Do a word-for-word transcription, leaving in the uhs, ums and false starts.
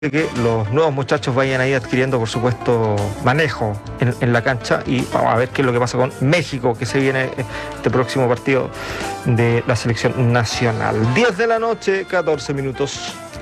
que los nuevos muchachos vayan ahí adquiriendo, por supuesto, manejo en, en la cancha, y vamos a ver qué es lo que pasa con México, que se viene este próximo partido de la selección nacional. diez de la noche, catorce minutos.